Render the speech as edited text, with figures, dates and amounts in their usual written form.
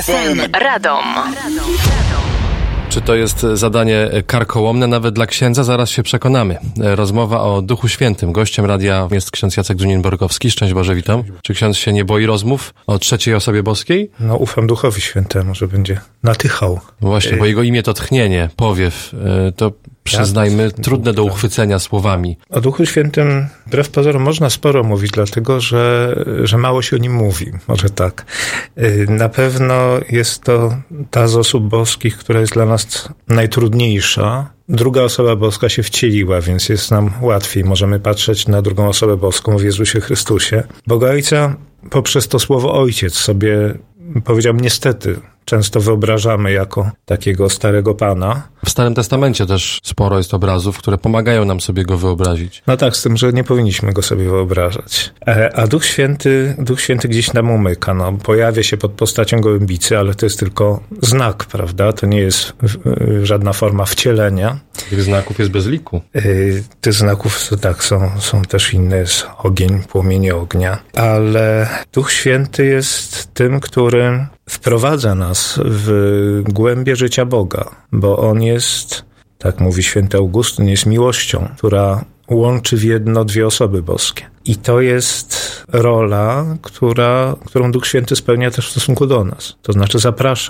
Radom. Czy to jest zadanie karkołomne nawet dla księdza? Zaraz się przekonamy. Rozmowa o Duchu Świętym. Gościem radia jest ksiądz Jacek Dzunień-Borkowski. Szczęść Boże, witam. Czy ksiądz się nie boi rozmów o trzeciej osobie boskiej? No, ufam Duchowi Świętemu, że będzie natychał. Właśnie, bo jego imię to tchnienie, powiew. To przyznajmy, trudne do uchwycenia słowami. O Duchu Świętym wbrew pozorom można sporo mówić, dlatego że mało się o nim mówi. Może tak. Na pewno jest to ta z osób boskich, która jest dla nas najtrudniejsza. Druga osoba boska się wcieliła, więc jest nam łatwiej. Możemy patrzeć na drugą osobę boską w Jezusie Chrystusie. Boga Ojca poprzez to słowo Ojciec sobie, powiedziałbym niestety, często wyobrażamy jako takiego starego Pana. W Starym Testamencie też sporo jest obrazów, które pomagają nam sobie go wyobrazić. No tak, z tym, że nie powinniśmy go sobie wyobrażać. A Duch Święty gdzieś nam umyka. No, pojawia się pod postacią gołębicy, ale to jest tylko znak, prawda? To nie jest żadna forma wcielenia. Tych znaków jest bez liku. Tych znaków tak, są też inne. Jest ogień, płomienie ognia. Ale Duch Święty jest tym, który wprowadza nas w głębie życia Boga, bo On jest, tak mówi święty Augustyn, jest miłością, która łączy w jedno dwie osoby boskie. I to jest rola, którą Duch Święty spełnia też w stosunku do nas. To znaczy zaprasza